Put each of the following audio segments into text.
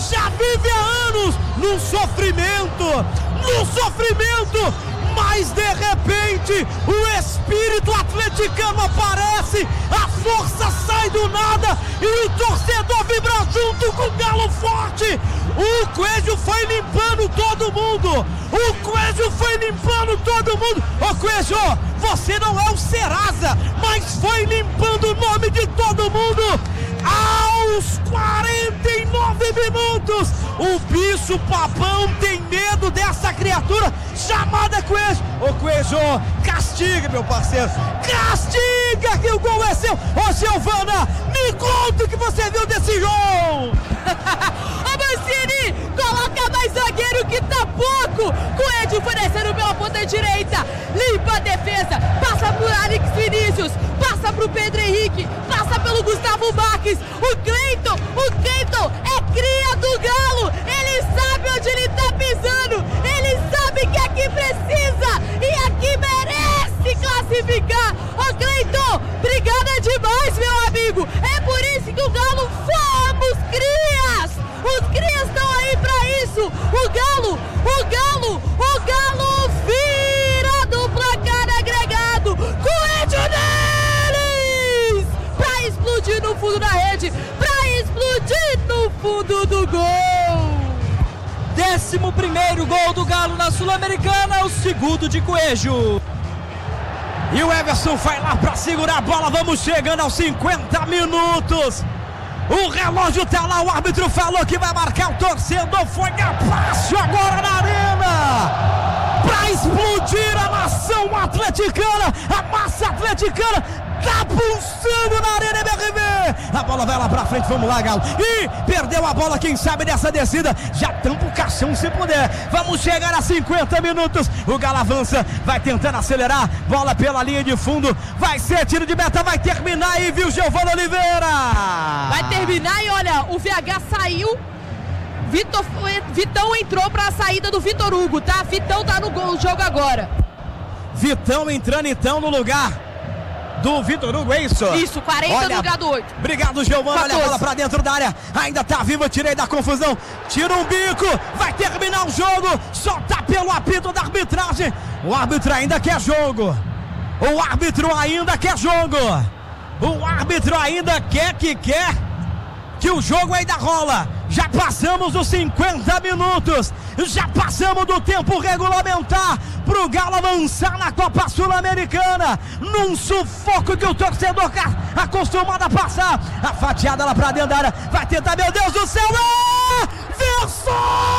já vive há anos no sofrimento, mas de repente o espírito atleticano aparece, a força sai do nada e o torcedor vibra junto com o Galo forte. O Coelho foi limpando todo mundo, Ô Coelho, você não é o Serasa, mas foi limpando o nome de todo mundo. Aos 49 minutos, o bicho papão tem medo dessa criatura chamada Coelho. Ô Coelho, castiga, meu parceiro, castiga que o gol é seu. Ô Giovana, me conta o que você viu desse jogo. Ô Mancini, coloca mais zagueiro que tá pouco. Coelho oferecendo pela ponta direita, limpa a defesa, passa pro Alex Vinícius, passa pro Pedro Henrique, passa pelo Gustavo Marques. O Cleiton é cria do Galo, ele sabe onde ele tá pisando, ele sabe que aqui precisa e aqui merece classificar. Ô Cleiton, obrigada demais, meu amigo, é por isso que o Galo fomos crias, os crias estão aí pra isso. O Galo vira do placar agregado, Coelho neles, pra explodir no fundo da rede, pra explodir no fundo do gol. 11º gol do Galo na Sul-Americana, o segundo de Coelho. E o Everson vai lá para segurar a bola, vamos chegando aos 50 minutos. O relógio tá lá, o árbitro falou que vai marcar, o torcedor foi fácil agora na arena. Para explodir a nação atleticana, a massa atleticana tá pulsando na Arena MRV. A bola vai lá pra frente, vamos lá, Galo. E perdeu a bola, quem sabe dessa descida já tampa o caixão se puder. Vamos chegar a 50 minutos. O Galo avança, vai tentando acelerar. Bola pela linha de fundo, vai ser tiro de meta, vai terminar aí, viu, Giovana Oliveira? Vai terminar e olha, o VH saiu. Vitão entrou pra saída do Vitor Hugo, tá? Vitão tá no gol, jogo agora. Vitão entrando então no lugar do Vitor Hugo, é isso? Isso, 40 no lugar do 8. Obrigado, Giovana. Olha a bola pra dentro da área. Ainda tá viva, tirei da confusão. Tira um bico, vai terminar o jogo. Só tá pelo apito da arbitragem. O árbitro ainda quer jogo. O árbitro ainda quer jogo. O árbitro ainda quer que o jogo ainda rola. Já passamos os 50 minutos. Já passamos do tempo regulamentar pro Galo avançar na Copa Sul-Americana, num sufoco que o torcedor acostumado a passar. A fatiada lá pra dentro da área, vai tentar, meu Deus do céu, Verson!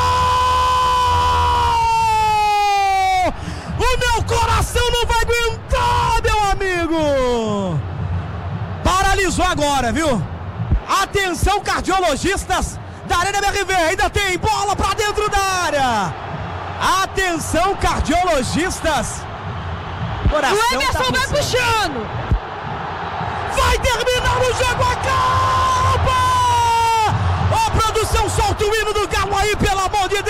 O meu coração não vai aguentar, meu amigo! Paralisou agora, viu? Atenção, cardiologistas da Arena MRV, ainda tem bola pra dentro da área. Atenção, cardiologistas. Coração o Emerson vai puxando. Vai terminar o jogo, acaba! Ó, produção, solta o hino do Galo aí, pelo amor de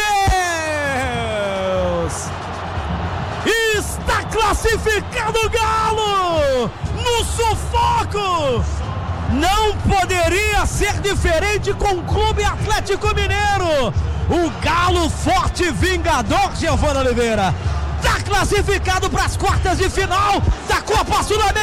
Deus! Está classificado o Galo no sufoco. Não poderia ser diferente com o Clube Atlético Mineiro. O Galo forte e vingador, Giovana Oliveira, está classificado para as quartas de final da Copa Sul-Americana.